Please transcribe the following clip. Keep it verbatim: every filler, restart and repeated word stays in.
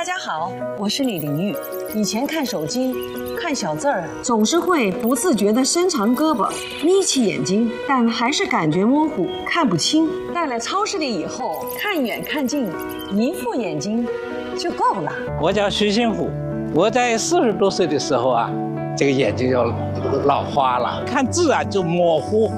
家好，我是李玲玉。以前看手机，看小字儿，总是会不自觉地伸长胳膊，眯起眼睛，但还是感觉模糊，看不清。到了超市里以后，看远看近，一副眼睛就够了。 我叫徐新虎，我在四十多岁的时候啊，这个眼睛就老花了，看字啊就模糊。